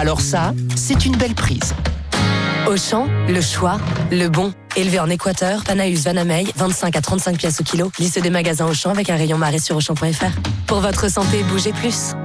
Alors ça, c'est une belle prise. Auchan, le choix, le bon. Élevé en Équateur, Panaus Vanamey, 25 à 35 pièces au kilo. Liste des magasins Auchan avec un rayon marais sur Auchan.fr. Pour votre santé, bougez plus.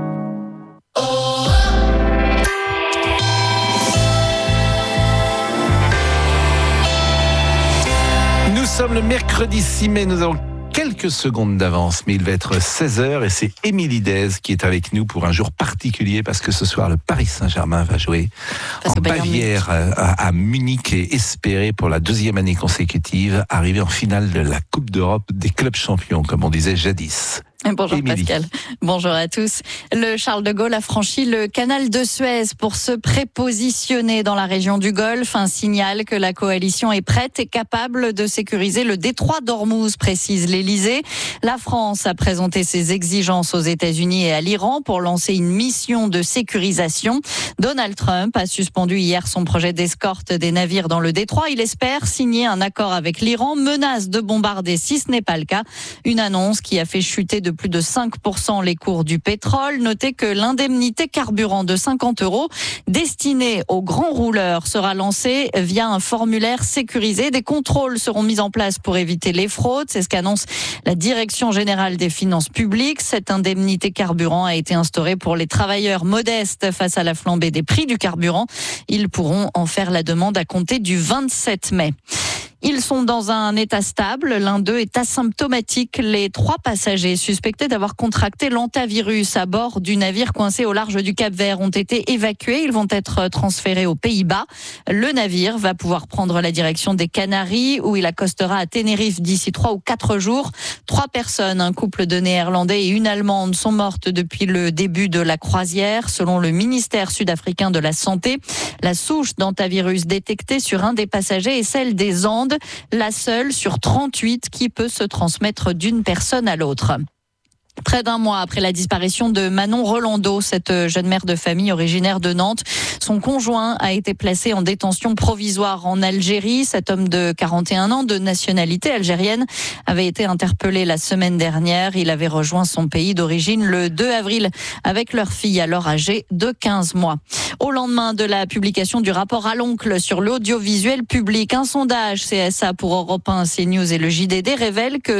Nous sommes le mercredi 6 mai, nous avons quelques secondes d'avance, mais il va être 16h et c'est Émilie Dez qui est avec nous pour un jour particulier parce que ce soir le Paris Saint-Germain va jouer en Bavière à Munich et espérer pour la deuxième année consécutive arriver en finale de la Coupe d'Europe des clubs champions, comme on disait jadis. Bonjour Émilie. Pascal, bonjour à tous. Le Charles de Gaulle a franchi le canal de Suez pour se prépositionner dans la région du Golfe, un signal que la coalition est prête et capable de sécuriser le détroit d'Ormuz, précise l'Élysée. La France a présenté ses exigences aux États-Unis et à l'Iran pour lancer une mission de sécurisation. Donald Trump a suspendu hier son projet d'escorte des navires dans le détroit. Il espère signer un accord avec l'Iran, menace de bombarder si ce n'est pas le cas. Une annonce qui a fait chuter de plus de 5% les cours du pétrole. Notez que l'indemnité carburant de 50 € destinée aux grands rouleurs sera lancée via un formulaire sécurisé. Des contrôles seront mis en place pour éviter les fraudes. C'est ce qu'annonce la Direction générale des finances publiques. Cette indemnité carburant a été instaurée pour les travailleurs modestes face à la flambée des prix du carburant. Ils pourront en faire la demande à compter du 27 mai. Ils sont dans un état stable. L'un d'eux est asymptomatique. Les 3 passagers suspectés d'avoir contracté l'hantavirus à bord du navire coincé au large du Cap-Vert ont été évacués. Ils vont être transférés aux Pays-Bas. Le navire va pouvoir prendre la direction des Canaries où il accostera à Tenerife d'ici 3 ou 4 jours. 3 personnes, un couple de Néerlandais et une Allemande, sont mortes depuis le début de la croisière. Selon le ministère sud-africain de la Santé, la souche d'hantavirus détectée sur un des passagers est celle des Andes, la seule sur 38 qui peut se transmettre d'une personne à l'autre. Près d'un mois après la disparition de Manon Rolando, cette jeune mère de famille originaire de Nantes, son conjoint a été placé en détention provisoire en Algérie. Cet homme de 41 ans, de nationalité algérienne, avait été interpellé la semaine dernière. Il avait rejoint son pays d'origine le 2 avril avec leur fille, alors âgée de 15 mois. Au lendemain de la publication du rapport à l'oncle sur l'audiovisuel public, un sondage CSA pour Europe 1, CNews et le JDD révèle que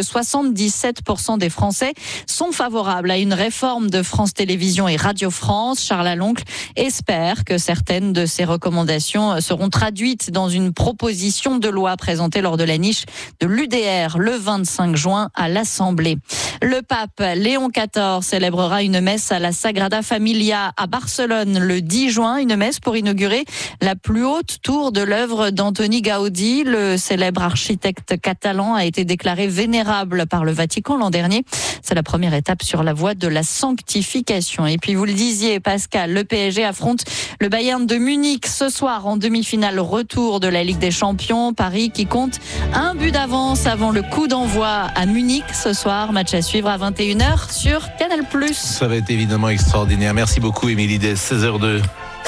77% des Français sont favorables à une réforme de France Télévisions et Radio France. Charles Aloncle espère que certaines de ces recommandations seront traduites dans une proposition de loi présentée lors de la niche de l'UDR le 25 juin à l'Assemblée. Le pape Léon XIV célébrera une messe à la Sagrada Familia à Barcelone le 10 juin, une messe pour inaugurer la plus haute tour de l'œuvre d'Antoni Gaudi. Le célèbre architecte catalan a été déclaré vénérable par le Vatican l'an dernier. C'est la première étape sur la voie de la sanctification. Et puis vous le disiez Pascal, le PSG affronte le Bayern de Munich ce soir en demi-finale retour de la Ligue des Champions. Paris qui compte un but d'avance avant le coup d'envoi à Munich ce soir. Match à suivre à 21h sur Canal+. Ça va être évidemment extraordinaire. Merci beaucoup Émilie Dez, 16h02.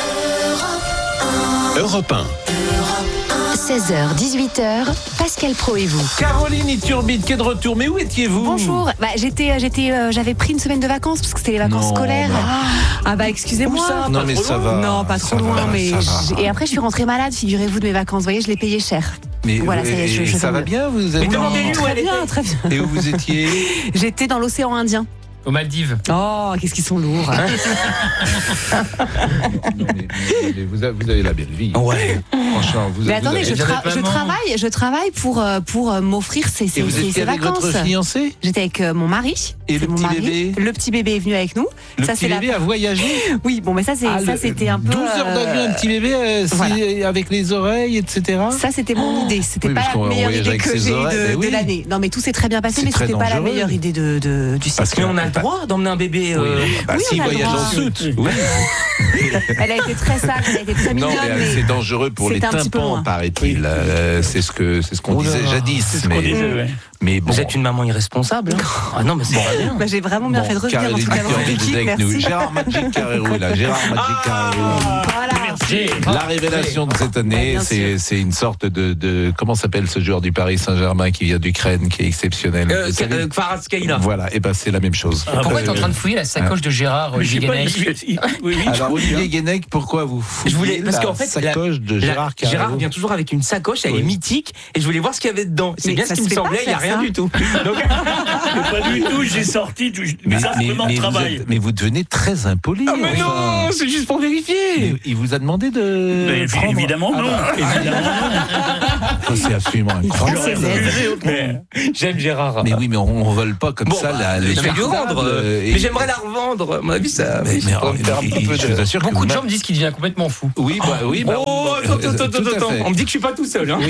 Europe 1. 16h, 18h, Pascal Pro et vous. Caroline Iturbide qui est de retour. Mais où étiez-vous ? Bonjour. J'avais pris une semaine de vacances parce que c'était les vacances scolaires. Excusez-moi. Non mais ça va. Non, pas trop loin, mais et après je suis rentrée malade, figurez-vous, de mes vacances. Vous voyez, je l'ai payé cher. Mais voilà, ça va bien, vous avez très bien, très bien. Et où vous étiez ? J'étais dans l'océan Indien. Aux Maldives. Oh, qu'est-ce qu'ils sont lourds. Non, mais vous avez la belle vie. Ouais. Franchement, mais attendez, je travaille pour m'offrir ces Et vous étiez avec vacances. votre fiancé ? J'étais avec mon mari. Et le petit bébé ? Le petit bébé est venu avec nous. Le petit bébé a voyagé ? Oui, bon, mais c'était un peu 12 heures d'avion, un petit bébé voilà. avec les oreilles, etc. Ça, c'était mon idée. C'était pas la meilleure idée que j'ai de l'année. Non, mais tout s'est très bien passé, mais c'était pas la meilleure idée du cycle. Parce qu'on a le droit d'emmener un bébé. S'il voyage en soute. Oui. Elle a été très sage, elle a été très mignonne. Non, mais c'est dangereux pour les tympans, paraît-il. C'est ce qu'on disait jadis. Mais bon. Vous êtes une maman irresponsable. Ah non, mais c'est pas bien. J'ai vraiment bien fait de revenir dans toute la avec nous. Gérard Magic Carrero est là. Gérard Magic Carrero. Voilà. La révélation de cette année, c'est une sorte de comment s'appelle ce joueur du Paris Saint-Germain qui vient d'Ukraine, qui est exceptionnel. Kvaratskhelia. Voilà, et c'est la même chose. Pourquoi tu es en train de fouiller la sacoche de Gérard Guénec? Alors Olivier Guénec, pourquoi vous fouillez la sacoche de Gérard Carreau? Gérard vient toujours avec une sacoche, elle est mythique, et je voulais voir ce qu'il y avait dedans. C'est bien ce qui me semblait, il n'y a rien du tout. Pas du tout, j'ai sorti du travail. Mais vous devenez très impoli. Ah mais non, c'est juste pour vérifier. Il vous a demandé de prendre... Évidemment non. C'est absolument incroyable. J'aime Gérard. Mais oui, mais on ne vole pas comme ça. Je vais lui rendre. Mais j'aimerais la revendre. À mon avis, ça. Je vous assure que beaucoup de gens me disent qu'il devient complètement fou. Oui, attends. On me dit que je suis pas tout seul. Hein. Oui.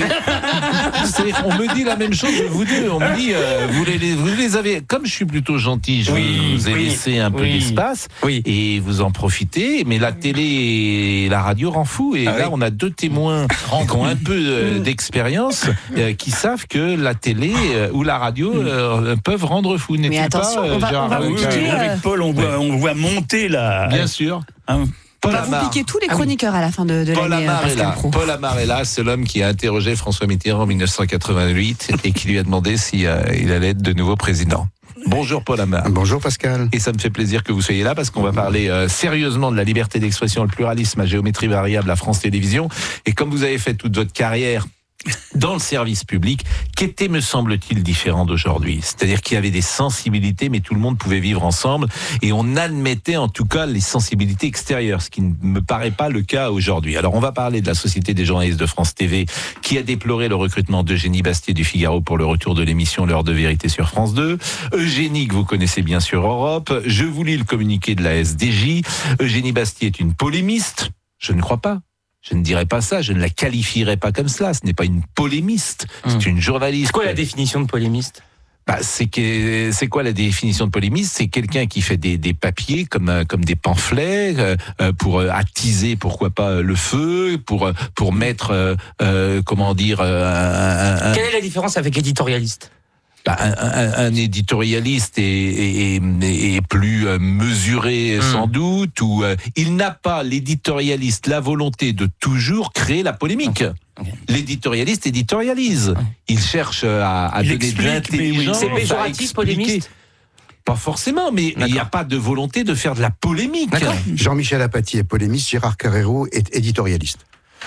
On me dit la même chose de vous deux. On me dit, vous les avez. Comme je suis plutôt gentil, je vous ai laissé un peu d'espace et vous en profitez. Mais la télé et la radio rend fou. Et là, on a deux témoins qui ont un peu d'expérience, qui savent que la télé ou la radio peuvent rendre fou. Mais attention, on va avec Paul, on voit monter la. Bien sûr. On va vous piquer tous les chroniqueurs à la fin de l'année. Paul Amar est là, c'est l'homme qui a interrogé François Mitterrand en 1988 et qui lui a demandé si il allait être de nouveau président. Bonjour Paul Amar. Bonjour Pascal. Et ça me fait plaisir que vous soyez là parce qu'on va parler sérieusement de la liberté d'expression et le pluralisme à géométrie variable à France Télévisions. Et comme vous avez fait toute votre carrière dans le service public, qu'était, me semble-t-il, différent d'aujourd'hui. C'est-à-dire qu'il y avait des sensibilités, mais tout le monde pouvait vivre ensemble, et on admettait en tout cas les sensibilités extérieures, ce qui ne me paraît pas le cas aujourd'hui. Alors on va parler de la Société des journalistes de France TV, qui a déploré le recrutement d'Eugénie Bastier du Figaro pour le retour de l'émission L'heure de vérité sur France 2. Eugénie, que vous connaissez bien sur Europe. Je vous lis le communiqué de la SDJ. Eugénie Bastier est une polémiste. Je ne crois pas. Je ne dirais pas ça, je ne la qualifierais pas comme cela. Ce n'est pas une polémiste, c'est une journaliste. C'est quoi la définition de polémiste ? C'est quoi la définition de polémiste ? C'est quelqu'un qui fait des papiers comme des pamphlets pour attiser, pourquoi pas, le feu, pour mettre, comment dire... Quelle est la différence avec éditorialiste ? Un éditorialiste est plus mesuré sans doute, ou il n'a pas, l'éditorialiste, la volonté de toujours créer la polémique. Okay. L'éditorialiste éditorialise. Il cherche à donner de l'intelligence. C'est péjoratif, polémiste ? Pas forcément, mais il n'y a pas de volonté de faire de la polémique. Jean-Michel Apathy est polémiste, Gérard Carreau est éditorialiste.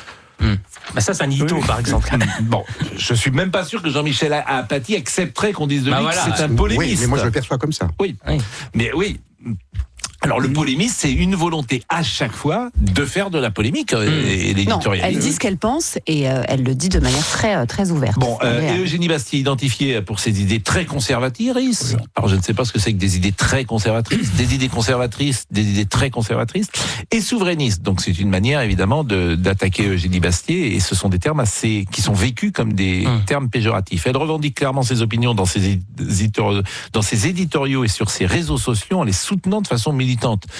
Ça, c'est un édito, par exemple. Bon, je suis même pas sûr que Jean-Michel Apathy accepterait qu'on dise de lui que c'est un polémiste. Oui, mais moi je le perçois comme ça. Oui. Mais oui. Alors le polémiste, c'est une volonté à chaque fois de faire de la polémique et l'éditorialisme. Elle dit ce qu'elle pense et elle le dit de manière très très ouverte. Bon, Eugénie Bastier identifiée pour ses idées très conservatrices. Alors je ne sais pas ce que c'est que des idées très conservatrices, des idées conservatrices, des idées très conservatrices et souverainistes. Donc c'est une manière évidemment d'attaquer Eugénie Bastier, et ce sont des termes qui sont vécus comme des termes péjoratifs. Elle revendique clairement ses opinions dans ses éditoriaux et sur ses réseaux sociaux en les soutenant de façon militante.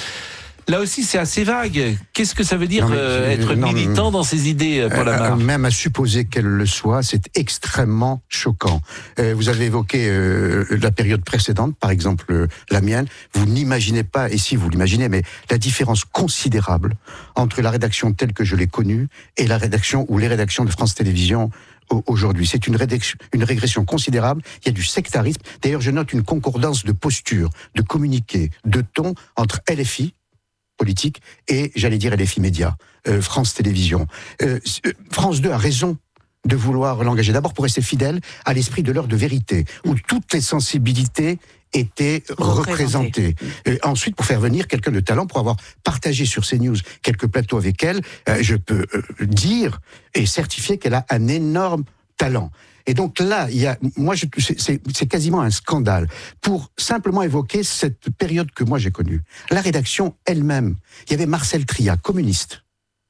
Là aussi, c'est assez vague. Qu'est-ce que ça veut dire être militant dans ses idées, Paul Amar ? Même à supposer qu'elle le soit, c'est extrêmement choquant. Vous avez évoqué la période précédente, par exemple la mienne. Vous n'imaginez pas, et si vous l'imaginez, mais la différence considérable entre la rédaction telle que je l'ai connue et la rédaction ou les rédactions de France Télévisions aujourd'hui. C'est une régression considérable. Il y a du sectarisme. D'ailleurs, je note une concordance de posture, de communiqué, de ton entre LFI, politique, et, j'allais dire, LFI Média, France Télévisions. France 2 a raison de vouloir l'engager. D'abord pour rester fidèle à l'esprit de l'heure de vérité, où toutes les sensibilités étaient représentées. Ensuite, pour faire venir quelqu'un de talent, pour avoir partagé sur CNews quelques plateaux avec elle, je peux dire et certifier qu'elle a un énorme talent. Et donc là, c'est quasiment un scandale. Pour simplement évoquer cette période que moi j'ai connue, la rédaction elle-même, il y avait Marcel Tria, communiste.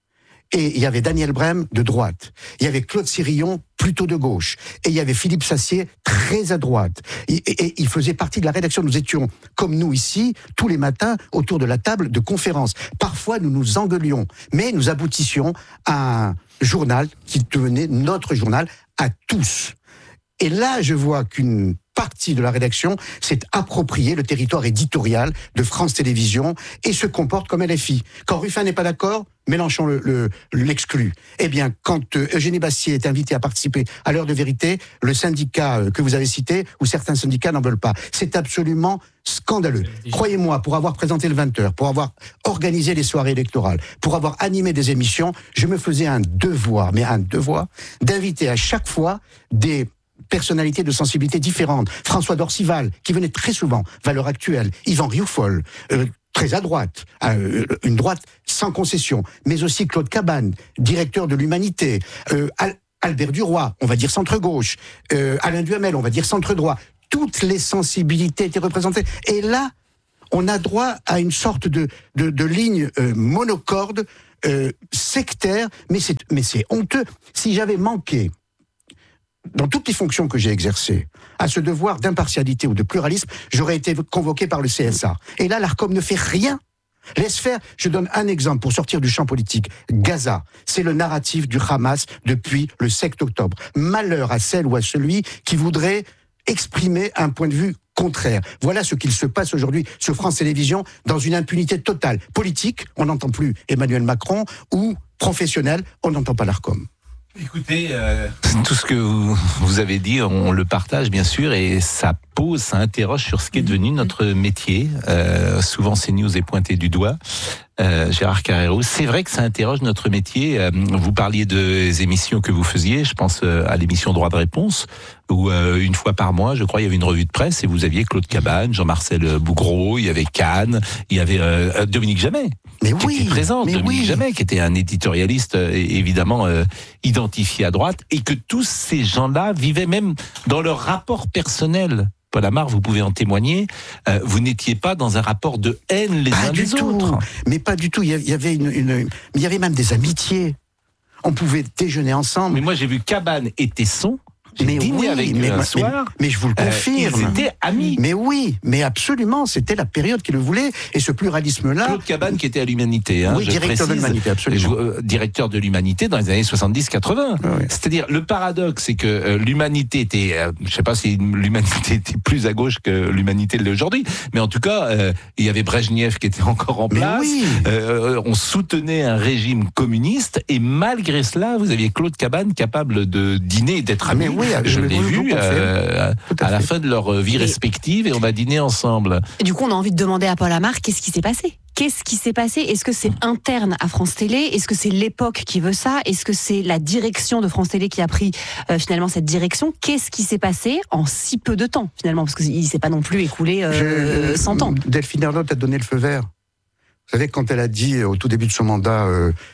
Et il y avait Daniel Brem de droite. Il y avait Claude Sirillon, plutôt de gauche. Et il y avait Philippe Sassier, très à droite. Et il faisait partie de la rédaction. Nous étions, comme nous ici, tous les matins, autour de la table de conférence. Parfois, nous nous engueulions. Mais nous aboutissions à un journal qui devenait notre journal à tous. Et là, je vois qu'une partie de la rédaction s'est approprié le territoire éditorial de France Télévisions et se comporte comme LFI. Quand Ruffin n'est pas d'accord, Mélenchon l'exclut. Eh bien, quand Eugénie Bastier est invité à participer à l'heure de vérité, le syndicat que vous avez cité, ou certains syndicats n'en veulent pas. C'est absolument scandaleux. Croyez-moi, pour avoir présenté le 20h, pour avoir organisé les soirées électorales, pour avoir animé des émissions, je me faisais un devoir, d'inviter à chaque fois des personnalités de sensibilité différentes. François Dorcival, qui venait très souvent, Valeurs Actuelles, Yvan Rioufol, très à droite, une droite sans concession, mais aussi Claude Cabane, directeur de l'Humanité, Albert Duroy, on va dire centre-gauche, Alain Duhamel, on va dire centre-droit. Toutes les sensibilités étaient représentées. Et là, on a droit à une sorte de ligne monocorde, sectaire, mais c'est honteux. Si j'avais manqué, dans toutes les fonctions que j'ai exercées, à ce devoir d'impartialité ou de pluralisme, j'aurais été convoqué par le CSA. Et là, l'ARCOM ne fait rien. Laisse faire. Je donne un exemple pour sortir du champ politique. Gaza, c'est le narratif du Hamas depuis le 7 octobre. Malheur à celle ou à celui qui voudrait exprimer un point de vue contraire. Voilà ce qu'il se passe aujourd'hui sur France Télévisions dans une impunité totale. Politique, on n'entend plus Emmanuel Macron, ou professionnel, on n'entend pas l'ARCOM. Écoutez, tout ce que vous avez dit, on le partage bien sûr, et ça interroge sur ce qui est devenu notre métier. Souvent CNews est pointé du doigt. Gérard Carrero, c'est vrai que ça interroge notre métier. Vous parliez des émissions que vous faisiez, je pense à l'émission Droit de réponse, où une fois par mois, je crois, il y avait une revue de presse et vous aviez Claude Cabane, Jean-Marcel Bougreau, il y avait Kahn, il y avait Dominique Jamais, qui était présent, Dominique Jamais, qui était un éditorialiste évidemment identifié à droite, et que tous ces gens-là vivaient même dans leur rapport personnel. Paul Amar, vous pouvez en témoigner, vous n'étiez pas dans un rapport de haine les uns les autres. Mais pas du tout, il y avait même des amitiés. On pouvait déjeuner ensemble. Mais moi j'ai vu Cabane et Tesson, j'ai dîné avec eux un soir. Mais je vous le confirme. Ils étaient amis. Mais oui, mais absolument, c'était la période qui le voulait. Et ce pluralisme-là... Claude Cabane qui était à l'Humanité. Oui, directeur de l'Humanité, absolument. Directeur de l'Humanité dans les années 70-80. Oui. C'est-à-dire, le paradoxe, c'est que l'Humanité était... je ne sais pas si l'Humanité était plus à gauche que l'Humanité l'est aujourd'hui, mais en tout cas, il y avait Brejnev qui était encore en place. Oui. On soutenait un régime communiste, et malgré cela, vous aviez Claude Cabane capable de dîner et d'être ami. Oui, je l'ai vu à la fin de leur vie respective, et on va dîner ensemble. Et du coup, on a envie de demander à Paul Amar, qu'est-ce qui s'est passé ? Qu'est-ce qui s'est passé ? Est-ce que c'est interne à France Télé ? Est-ce que c'est l'époque qui veut ça ? Est-ce que c'est la direction de France Télé qui a pris finalement cette direction ? Qu'est-ce qui s'est passé en si peu de temps finalement ? Parce qu'il ne s'est pas non plus écoulé 100 ans. Delphine Ernotte a donné le feu vert. Vous savez, quand elle a dit au tout début de son mandat,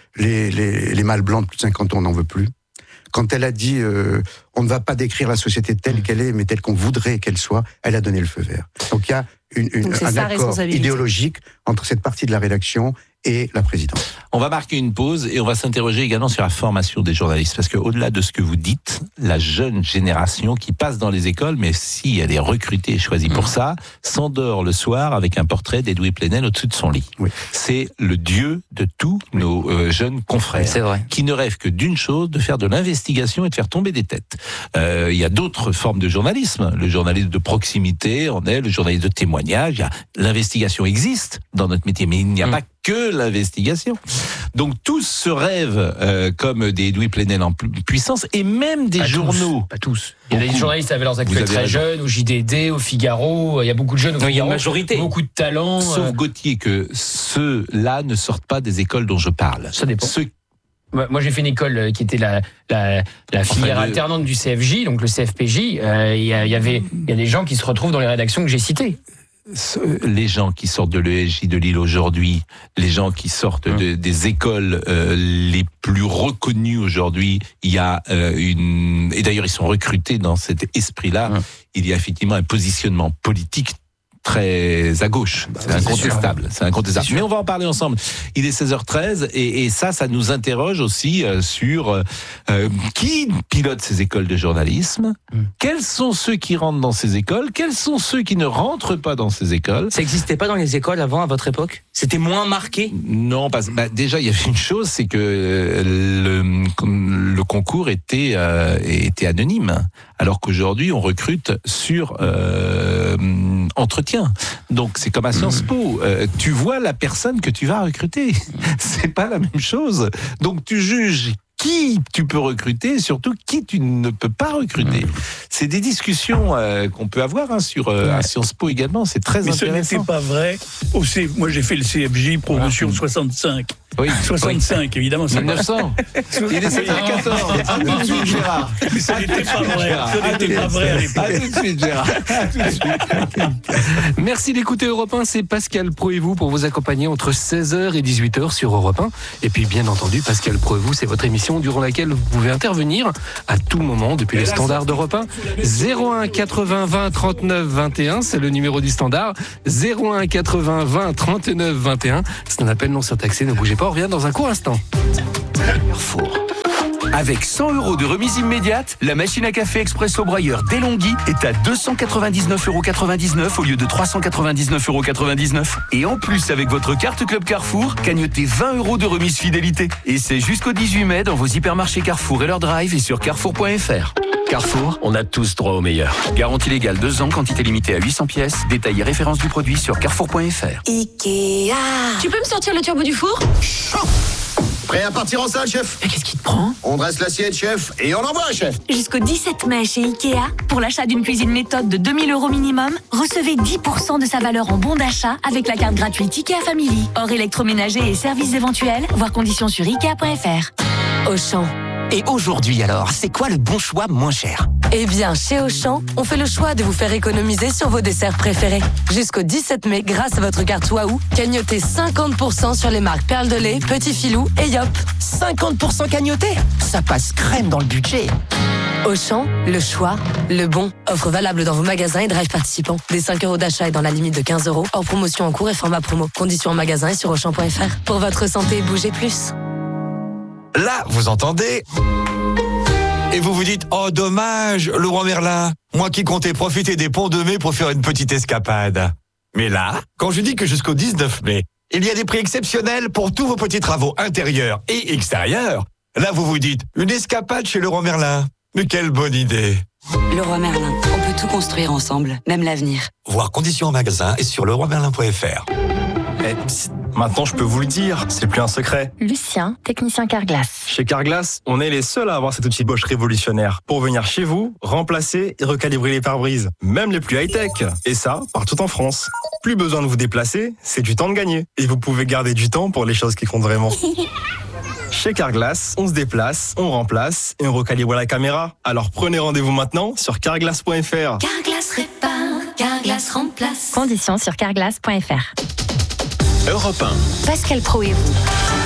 les mâles blancs de plus de 50 ans, on n'en veut plus. Quand elle a dit on ne va pas décrire la société telle qu'elle est, mais telle qu'on voudrait qu'elle soit, elle a donné le feu vert. Donc il y a un accord idéologique entre cette partie de la rédaction et la présidence. On va marquer une pause et on va s'interroger également sur la formation des journalistes, parce qu'au-delà de ce que vous dites, la jeune génération qui passe dans les écoles, mais si elle est recrutée et choisie pour ça, s'endort le soir avec un portrait d'Edoui Plenel au-dessus de son lit. Oui. C'est le dieu de tous nos jeunes confrères, qui ne rêvent que d'une chose, de faire de l'investigation et de faire tomber des têtes. Il y a d'autres formes de journalisme, le journalisme de proximité, le journalisme de témoignage, l'investigation existe dans notre métier, mais il n'y a pas que l'investigation. Donc tous se rêvent comme des Edoui Plenel en puissance, et même des journaux. Pas tous. Il y a des journalistes avec leurs actuels très jeunes, au JDD, au Figaro, il y a beaucoup de jeunes au Figaro, il y a une majorité. Beaucoup de talents. Sauf Gauthier, que ceux-là ne sortent pas des écoles dont je parle. Ça dépend. Moi, j'ai fait une école qui était la filière alternante du CFJ, donc le CFPJ. Il y a des gens qui se retrouvent dans les rédactions que j'ai citées. Les gens qui sortent de l'ESJ de Lille aujourd'hui, les gens qui sortent des écoles les plus reconnues aujourd'hui, il y a et d'ailleurs ils sont recrutés dans cet esprit-là, il y a effectivement un positionnement politique très à gauche. C'est incontestable. C'est incontestable. Mais on va en parler ensemble. Il est 16h13 et ça nous interroge aussi sur qui pilote ces écoles de journalisme, quels sont ceux qui rentrent dans ces écoles, quels sont ceux qui ne rentrent pas dans ces écoles. Ça n'existait pas dans les écoles avant, à votre époque ? C'était moins marqué? Non, déjà, il y avait une chose, c'est que le concours était anonyme, alors qu'aujourd'hui, on recrute sur entretien. Donc, c'est comme à Sciences Po. Tu vois la personne que tu vas recruter. C'est pas la même chose. Donc, tu juges qui tu peux recruter et surtout qui tu ne peux pas recruter. C'est des discussions qu'on peut avoir à Sciences Po également. C'est très intéressant. Mais ce n'était pas vrai. Moi, j'ai fait le CFJ, promotion 65. Oui. 65, évidemment. 1900. Il est 74. À tout de suite, Gérard. Mais ça n'était pas vrai. Ça n'était pas vrai à l'époque. À tout de suite, Gérard. Merci d'écouter Europe 1. C'est Pascal Pro et vous pour vous accompagner entre 16h et 18h sur Europe 1. Et puis, bien entendu, Pascal Pro et vous, c'est votre émission durant laquelle vous pouvez intervenir à tout moment depuis les standards d'Europe 1. 01 80 20 39 21, c'est le numéro du standard. 01 80 20 39 21. C'est un appel non surtaxé. Ne bougez pas, on revient dans un court instant. Carrefour. Avec 100 € de remise immédiate, la machine à café Expresso Brailleur DeLonghi est à 299,99 € au lieu de 399,99 €. Et en plus, avec votre carte Club Carrefour, cagnotez 20 € de remise fidélité. Et c'est jusqu'au 18 mai dans vos hypermarchés Carrefour et leur drive et sur carrefour.fr. Carrefour, on a tous droit au meilleur. Garantie légale 2 ans, quantité limitée à 800 pièces. Détail et référence du produit sur carrefour.fr. Ikea. Tu peux me sortir le turbo du four ? Prêt à partir en salle, chef? Mais qu'est-ce qui te prend ? On dresse l'assiette, chef, et on envoie, chef. Jusqu'au 17 mai chez Ikea, pour l'achat d'une cuisine méthode de 2 000 € minimum, recevez 10% de sa valeur en bon d'achat avec la carte gratuite Ikea Family. Hors électroménager et services éventuels, voir conditions sur Ikea.fr. Auchan. Et aujourd'hui alors, c'est quoi le bon choix moins cher? Eh bien, chez Auchan, on fait le choix de vous faire économiser sur vos desserts préférés. Jusqu'au 17 mai, grâce à votre carte Waouh, cagnotez 50% sur les marques Perle de lait, Petit Filou et Yop. 50% cagnoté? Ça passe crème dans le budget. Auchan, le choix, le bon. Offre valable dans vos magasins et drive participants. Des 5 € d'achat et dans la limite de 15 €. Hors promotion en cours et format promo. Conditions en magasin et sur Auchan.fr. Pour votre santé, bougez plus. Là, vous entendez? Et vous vous dites, oh dommage, le roi Merlin, moi qui comptais profiter des ponts de mai pour faire une petite escapade. Mais là, quand je dis que jusqu'au 19 mai, il y a des prix exceptionnels pour tous vos petits travaux intérieurs et extérieurs, là vous vous dites, une escapade chez le roi Merlin. Mais quelle bonne idée! Le roi Merlin, on peut tout construire ensemble, même l'avenir. Voir conditions en magasin et sur leroimerlin.fr. Maintenant, je peux vous le dire, c'est plus un secret. Lucien, technicien Carglass. Chez Carglass, on est les seuls à avoir cet outil Bosch révolutionnaire pour venir chez vous, remplacer et recalibrer les pare-brises, même les plus high-tech. Et ça, partout en France. Plus besoin de vous déplacer, c'est du temps de gagner. Et vous pouvez garder du temps pour les choses qui comptent vraiment. Chez Carglass, on se déplace, on remplace et on recalibre la caméra. Alors prenez rendez-vous maintenant sur carglass.fr. Carglass répare, Carglass remplace. Conditions sur carglass.fr. Europe 1. Pascal Pro et vous.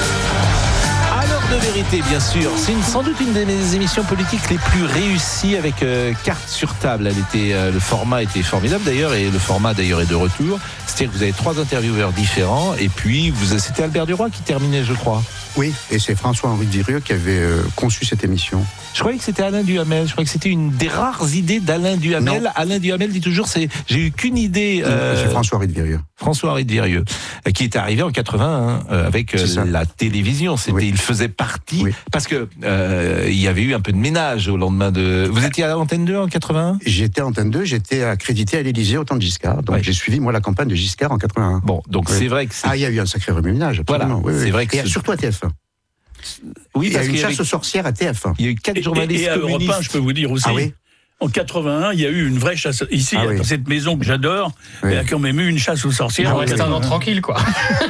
À l'heure de vérité, bien sûr. C'est sans doute une des émissions politiques les plus réussies avec carte sur table. Le format était formidable d'ailleurs, et le format d'ailleurs est de retour. C'est-à-dire que vous avez 3 intervieweurs différents, et puis c'était Albert Duroy qui terminait, je crois. Oui, et c'est François-Henri Dirieux qui avait conçu cette émission. Je croyais que c'était Alain Duhamel. Je croyais que c'était une des rares idées d'Alain Duhamel. Non. Alain Duhamel dit toujours, j'ai eu qu'une idée. C'est François-Henri Dirieux. François-Henri Dirieux, qui est arrivé en 81 avec la télévision. Il faisait partie, parce que il y avait eu un peu de ménage au lendemain de. Vous étiez à Antenne 2 en 81? J'étais à Antenne 2, j'étais accrédité à l'Élysée au temps de Giscard. Donc j'ai suivi moi la campagne de Giscard en 81. Bon, donc c'est vrai que il y a eu un sacré remue-ménage. Voilà, c'est vrai que et surtout à TF1. Oui, il y a eu une chasse aux sorcières à TF1. Il y a eu 4 journalistes et à communistes. Europe 1, je peux vous dire aussi. Ah oui. En 81, il y a eu une vraie chasse. Ici, dans cette maison que j'adore, il y a quand même eu une chasse aux sorcières. On reste un an tranquille, quoi.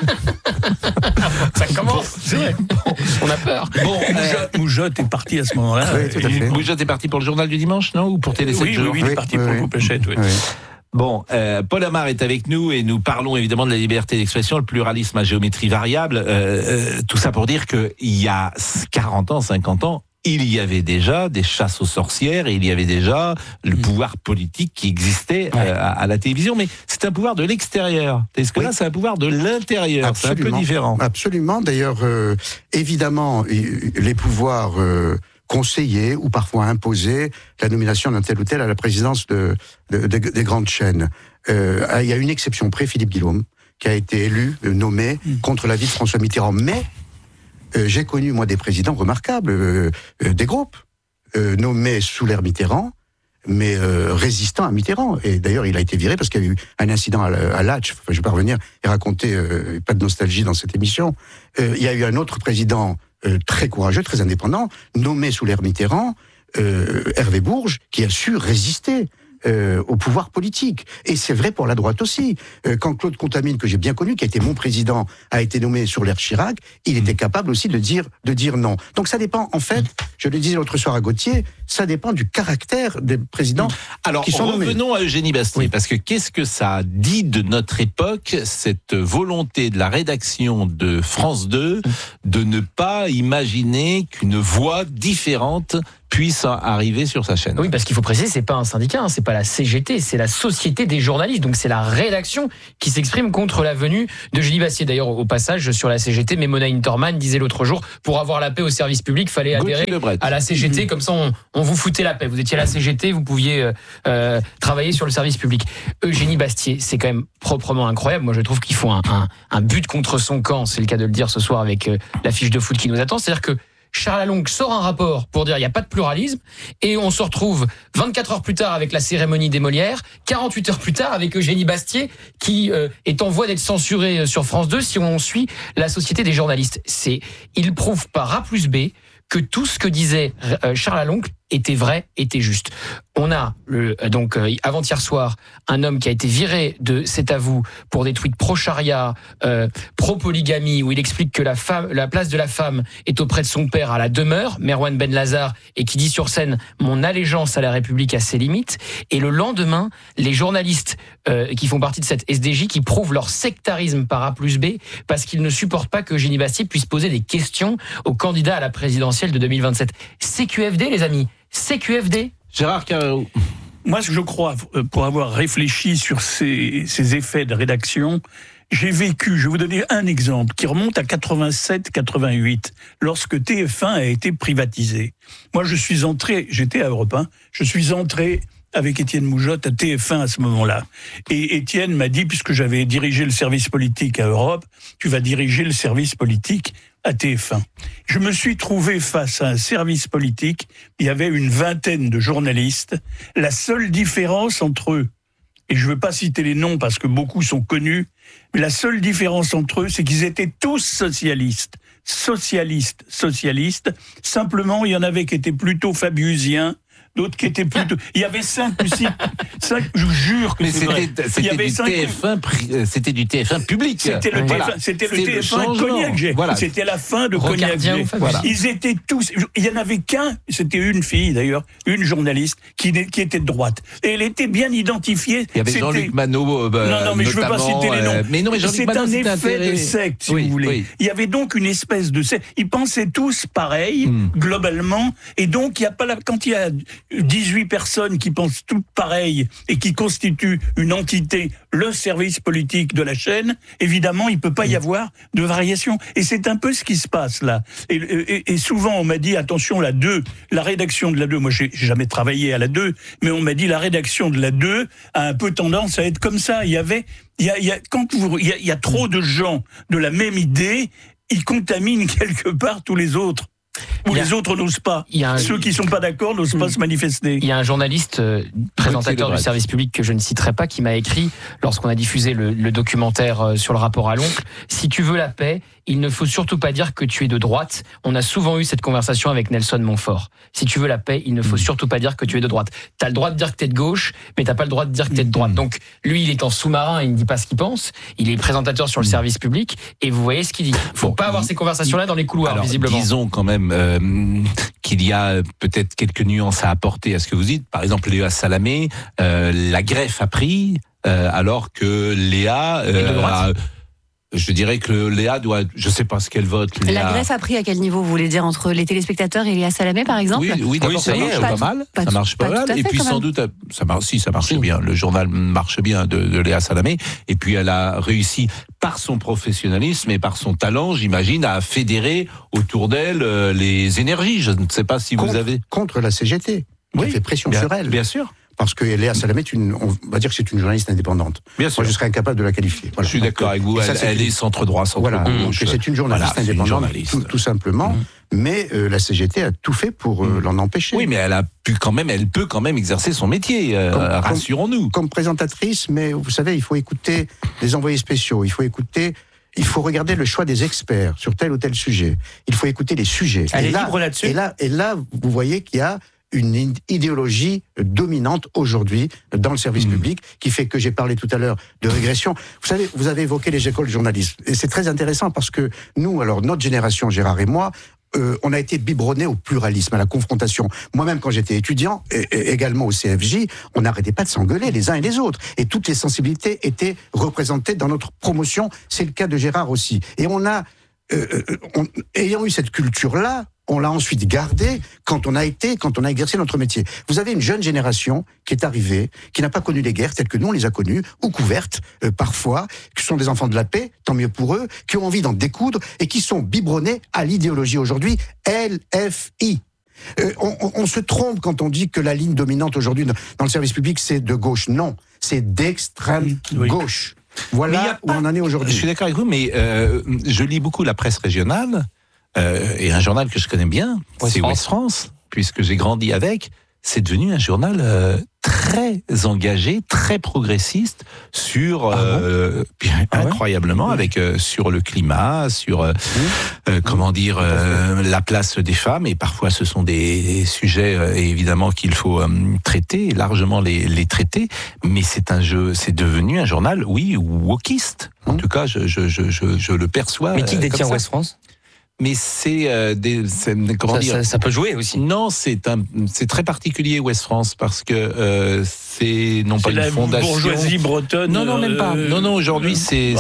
Ça commence. C'est vrai. On a peur. Bon, Moujotte est parti à ce moment-là. Oui, tout à fait. Moujotte est parti pour le journal du dimanche, non? Ou pour Télé 7 jours? Oui, il est parti pour le groupe Hachette, oui. Bon, Paul Amar est avec nous et nous parlons évidemment de la liberté d'expression, le pluralisme à géométrie variable. Tout ça pour dire qu'il y a 40 ans, 50 ans, il y avait déjà des chasses aux sorcières et il y avait déjà le pouvoir politique qui existait à la télévision, mais c'est un pouvoir de l'extérieur. Est-ce que là, c'est un pouvoir de l'intérieur? Absolument. C'est un peu différent. Absolument. D'ailleurs, évidemment, les pouvoirs conseiller ou parfois imposer la nomination d'un tel ou tel à la présidence des grandes chaînes. Il y a une exception près, Philippe Guillaume, qui a été élu, nommé, contre l'avis de François Mitterrand. Mais j'ai connu, moi, des présidents remarquables, des groupes, nommés sous l'ère Mitterrand, mais résistant à Mitterrand. Et d'ailleurs, il a été viré parce qu'il y a eu un incident à Latch. Enfin, je ne vais pas revenir et raconter, pas de nostalgie dans cette émission. Il y a eu un autre président très courageux, très indépendant, nommé sous l'ère Mitterrand, Hervé Bourges, qui a su résister au pouvoir politique. Et c'est vrai pour la droite aussi. Quand Claude Contamine, que j'ai bien connu, qui a été mon président, a été nommé sur l'ère Chirac, il était capable aussi de dire non. Donc ça dépend, en fait, je le disais l'autre soir à Gauthier, ça dépend du caractère des présidents qui sont nommés. Revenons à Eugénie Bastier, parce que qu'est-ce que ça dit de notre époque, cette volonté de la rédaction de France 2 de ne pas imaginer qu'une voix différente puisse arriver sur sa chaîne. Oui, parce qu'il faut préciser, c'est pas un syndicat, c'est pas la CGT, c'est la Société des journalistes. Donc c'est la rédaction qui s'exprime contre la venue d'Eugénie Bastier. D'ailleurs, au passage, sur la CGT, Mona Hintermann disait l'autre jour, pour avoir la paix au service public, fallait adhérer à la CGT, comme ça on vous foutait la paix. Vous étiez à la CGT, vous pouviez travailler sur le service public. Eugénie Bastier, c'est quand même proprement incroyable. Moi, je trouve qu'ils font un but contre son camp, c'est le cas de le dire ce soir avec la fiche de foot qui nous attend. C'est-à-dire que Charles Along sort un rapport pour dire il n'y a pas de pluralisme et on se retrouve 24 heures plus tard avec la cérémonie des Molières, 48 heures plus tard avec Eugénie Bastier qui est en voie d'être censurée sur France 2 si on suit la Société des journalistes. Il prouve par A plus B que tout ce que disait Charles Along était vrai, était juste. On a donc avant-hier soir un homme qui a été viré de C'est à vous pour des tweets pro-charia, pro-polygamie, où il explique que la place de la femme est auprès de son père à la demeure, Merwan Ben Lazar, et qui dit sur scène mon allégeance à la République a ses limites. Et le lendemain, les journalistes qui font partie de cette SDJ qui prouvent leur sectarisme par A plus B parce qu'ils ne supportent pas que Eugénie Bastier puisse poser des questions aux candidats à la présidentielle de 2027. CQFD, les amis. CQFD. Gérard Carreau. Moi, je crois, pour avoir réfléchi sur ces effets de rédaction, j'ai vécu, je vais vous donner un exemple qui remonte à 87-88, lorsque TF1 a été privatisé. Moi, j'étais à Europe 1, je suis entré avec Étienne Moujotte à TF1 à ce moment-là. Et Étienne m'a dit, puisque j'avais dirigé le service politique à Europe, tu vas diriger le service politique à TF1. Je me suis trouvé face à un service politique, il y avait une vingtaine de journalistes. La seule différence entre eux, et je ne veux pas citer les noms parce que beaucoup sont connus, mais la seule différence entre eux, c'est qu'ils étaient tous socialistes. Socialistes. Simplement, il y en avait qui étaient plutôt fabiusiens, d'autres qui étaient plutôt... Il y avait 5 ou 6... je vous jure que c'est vrai. C'était du TF1 public. C'était le TF1 Cognac G. Voilà. C'était la fin de Cognac G. Voilà. Ils étaient tous... Il n'y en avait qu'un, c'était une fille d'ailleurs, une journaliste, qui était de droite. Et elle était bien identifiée. Il y avait Jean-Luc Manot, non, mais je ne veux pas citer les noms. Mais non, mais c'est un effet de secte, si vous voulez. Oui. Il y avait donc une espèce de secte. Ils pensaient tous pareil, globalement, et donc il y a pas quand il y a 18 personnes qui pensent toutes pareilles et qui constituent une entité, le service politique de la chaîne, évidemment, il ne peut pas y avoir de variation. Et c'est un peu ce qui se passe là. Et souvent, on m'a dit, attention, la rédaction de la 2, moi, j'ai jamais travaillé à la 2, mais on m'a dit, la rédaction de la 2 a un peu tendance à être comme ça. Il y a trop de gens de la même idée, ils contaminent quelque part tous les autres. Ou les autres n'osent pas. Ceux qui ne sont pas d'accord n'osent pas se manifester. Il y a un journaliste, présentateur du service public que je ne citerai pas, qui m'a écrit, lorsqu'on a diffusé le documentaire sur le rapport à l'oncle, si tu veux la paix, il ne faut surtout pas dire que tu es de droite. On a souvent eu cette conversation avec Nelson Montfort. Si tu veux la paix, il ne faut surtout pas dire que tu es de droite. Tu as le droit de dire que tu es de gauche, mais tu n'as pas le droit de dire que tu es de droite. Donc, lui, il est en sous-marin, il ne dit pas ce qu'il pense. Il est présentateur sur le service public, et vous voyez ce qu'il dit. Il ne faut pas avoir ces conversations-là dans les couloirs, alors, visiblement. Disons quand même qu'il y a peut-être quelques nuances à apporter à ce que vous dites. Par exemple, Léa Salamé, la greffe a pris, alors que Léa... je dirais que Léa doit... Je ne sais pas ce qu'elle vote. Léa. La greffe a pris à quel niveau, vous voulez dire, entre les téléspectateurs et Léa Salamé, par exemple? Oui, d'abord, ça marche pas mal. Ça marche pas mal. Et puis, sans doute, ça marche bien. Le journal marche bien de Léa Salamé. Et puis, elle a réussi, par son professionnalisme et par son talent, j'imagine, à fédérer autour d'elle les énergies. Je ne sais pas si vous avez... Contre la CGT. Qui fait pression sur elle. Bien sûr. parce que Léa Salamé, on va dire que c'est une journaliste indépendante. Bien sûr. Moi, je serais incapable de la qualifier. Voilà. Je suis d'accord avec vous. Elle est centre droit, centre gauche. C'est une journaliste indépendante, tout simplement. Mais la CGT a tout fait pour l'en empêcher. Oui, mais elle peut quand même exercer son métier. Rassurons-nous. Comme présentatrice, mais vous savez, il faut écouter les envoyés spéciaux. Il faut regarder le choix des experts sur tel ou tel sujet. Il faut écouter les sujets. Elle est libre là-dessus. Et là, vous voyez qu'il y a une idéologie dominante aujourd'hui dans le service public qui fait que j'ai parlé tout à l'heure de régression. Vous savez, vous avez évoqué les écoles de journalisme. Et c'est très intéressant parce que nous, alors notre génération, Gérard et moi, on a été biberonnés au pluralisme, à la confrontation. Moi-même, quand j'étais étudiant, et également au CFJ, on n'arrêtait pas de s'engueuler les uns et les autres. Et toutes les sensibilités étaient représentées dans notre promotion. C'est le cas de Gérard aussi. Et ayant eu cette culture-là, on l'a ensuite gardée quand on a exercé notre métier. Vous avez une jeune génération qui est arrivée, qui n'a pas connu les guerres telles que nous on les a connues, ou couvertes parfois, qui sont des enfants de la paix, tant mieux pour eux, qui ont envie d'en découdre et qui sont biberonnés à l'idéologie aujourd'hui LFI. On se trompe quand on dit que la ligne dominante aujourd'hui dans le service public c'est de gauche. Non, c'est d'extrême gauche. Voilà où on en est aujourd'hui. Je suis d'accord avec vous, mais je lis beaucoup la presse régionale. Et un journal que je connais bien, c'est Ouest France, puisque j'ai grandi avec. C'est devenu un journal très engagé, très progressiste sur incroyablement avec sur le climat, sur la place des femmes, et parfois ce sont des sujets évidemment qu'il faut traiter, largement les traiter, mais c'est devenu un journal wokiste. En tout cas, je le perçois. Mais qui détient Ouest France ? Mais ça peut jouer aussi. Non, c'est très particulier Ouest France parce que c'est non pas une fondation. C'est la bourgeoisie bretonne. Non, même pas. Non, aujourd'hui c'est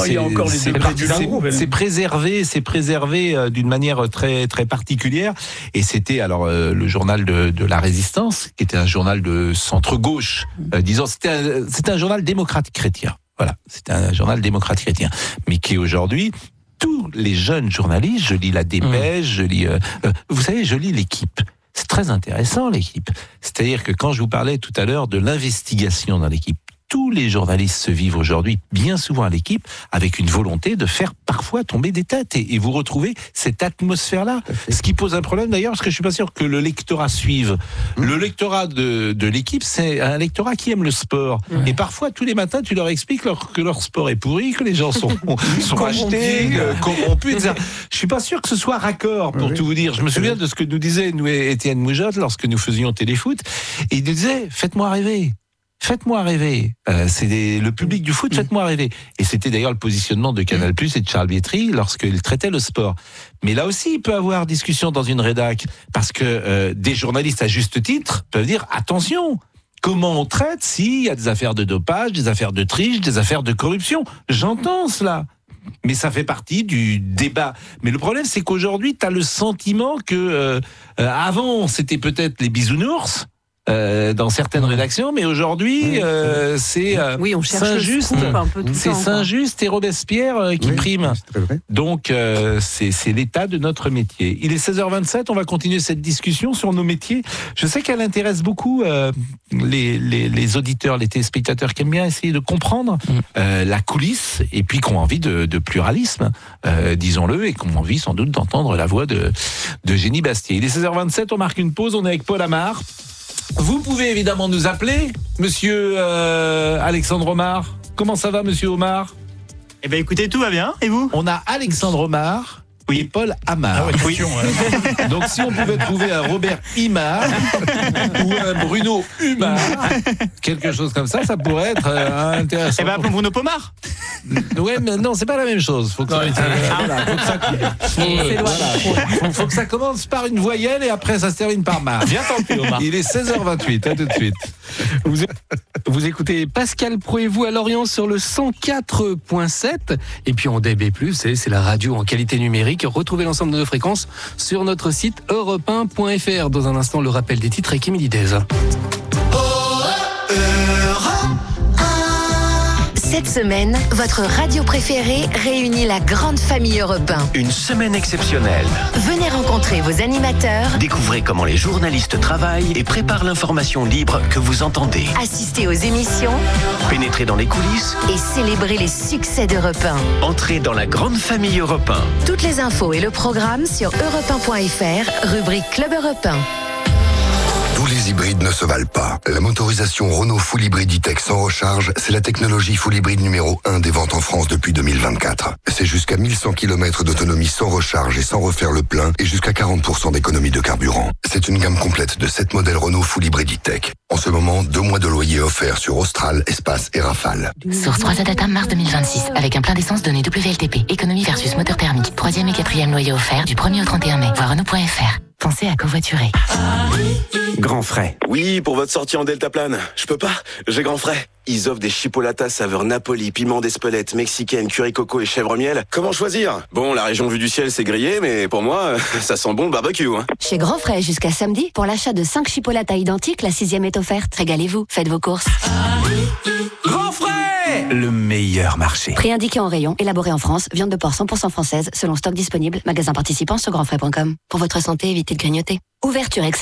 préservé d'une manière très très particulière. Et c'était alors le journal de la Résistance, qui était un journal de centre gauche. Disons, c'était un journal démocrate chrétien. Voilà, c'était un journal démocrate chrétien, mais qui aujourd'hui tous les jeunes journalistes, je lis la Dépêche, je lis, vous savez, je lis l'Équipe. C'est très intéressant, l'Équipe. C'est-à-dire que quand je vous parlais tout à l'heure de l'investigation dans l'Équipe, tous les journalistes se vivent aujourd'hui, bien souvent à l'Équipe, avec une volonté de faire parfois tomber des têtes. Et vous retrouvez cette atmosphère-là. Ce qui pose un problème d'ailleurs, parce que je suis pas sûr que le lectorat suive. Le lectorat de l'Équipe, c'est un lectorat qui aime le sport. Et parfois, tous les matins, tu leur expliques que leur sport est pourri, que les gens sont achetés, corrompus, etc. Je suis pas sûr que ce soit raccord, pour tout vous dire. Je me souviens de ce que nous disait Étienne Moujotte lorsque nous faisions Téléfoot. Et il nous disait, faites-moi rêver. Faites-moi rêver. C'est le public du foot, faites-moi rêver. Et c'était d'ailleurs le positionnement de Canal+ et de Charles Bietri lorsqu'il traitait le sport. Mais là aussi, il peut y avoir discussion dans une rédac, parce que des journalistes à juste titre peuvent dire attention. Comment on traite s'il y a des affaires de dopage, des affaires de triche, des affaires de corruption? J'entends cela. Mais ça fait partie du débat. Mais le problème, c'est qu'aujourd'hui, tu as le sentiment que avant, c'était peut-être les bisounours. Dans certaines rédactions, mais aujourd'hui c'est Saint-Just, c'est Saint-Just et Robespierre qui priment. Donc c'est l'état de notre métier. Il est 16h27, on va continuer cette discussion sur nos métiers. Je sais qu'elle intéresse beaucoup les auditeurs, les téléspectateurs qui aiment bien essayer de comprendre la coulisse, et puis qui ont envie de pluralisme, disons-le, et qui ont envie sans doute d'entendre la voix de Génie Bastier. Il est 16h27, on marque une pause, on est avec Paul Amar. Vous pouvez évidemment nous appeler, monsieur Alexandre Omar. Comment ça va, monsieur Omar? Eh bien, écoutez, tout va bien. Et vous? On a Alexandre Omar et Paul Amar. Ah oui. Donc, si on pouvait trouver un Robert Imar ou un Bruno Humar, quelque chose comme ça pourrait être intéressant. Eh bien, appelons Bruno Pomar. Ouais, mais non, c'est pas la même chose. Faut que ça commence par une voyelle et après ça se termine par Mar. Bien tenté, Omar. Il est 16h28, à tout de suite. Vous écoutez Pascal Pro et vous à Lorient sur le 104.7 et puis en DAB+, c'est la radio en qualité numérique. Retrouvez l'ensemble de nos fréquences sur notre site europe1.fr. Dans un instant, le rappel des titres avec Émilie Dez. Cette semaine, votre radio préférée réunit la grande famille Europe 1. Une semaine exceptionnelle. Venez rencontrer vos animateurs, Découvrez comment les journalistes travaillent et préparent l'information libre que vous entendez. assistez aux émissions Pénétrez dans les coulisses. et célébrez les succès d'Europe 1. Entrez dans la grande famille Europe 1. Toutes les infos et le programme sur europe1.fr, rubrique Club Europe 1. Tous les hybrides ne se valent pas. La motorisation Renault Full Hybrid E-Tech sans recharge, c'est la technologie full hybride numéro 1 des ventes en France depuis 2024. C'est jusqu'à 1100 km d'autonomie sans recharge et sans refaire le plein et jusqu'à 40% d'économie de carburant. C'est une gamme complète de 7 modèles Renault Full Hybrid E-Tech. En ce moment, 2 mois de loyer offerts sur Austral, Espace et Rafale. Source 3 Data mars 2026 avec un plein d'essence donné WLTP. Économie versus moteur thermique. 3e et 4e loyer offert du 1er au 31 mai. Voir Renault.fr. Pensez à covoiturer. Grand Frais. Oui, pour votre sortie en deltaplane. Je peux pas, j'ai Grand Frais. Ils offrent des chipolatas saveur Napoli, piment d'Espelette, mexicaine, curry coco et chèvre miel. Comment choisir? Bon, la région vue du ciel, c'est grillé, mais pour moi, ça sent bon le barbecue. Hein. Chez Grand Frais, jusqu'à samedi, pour l'achat de 5 chipolatas identiques, la 6e est offerte. Régalez-vous, faites vos courses. Grand Frais, le meilleur marché. Prix indiqué en rayon, élaboré en France, viande de porc 100% française, selon stock disponible, magasin participant sur grandfrais.com. Pour votre santé, évitez de grignoter. Ouverture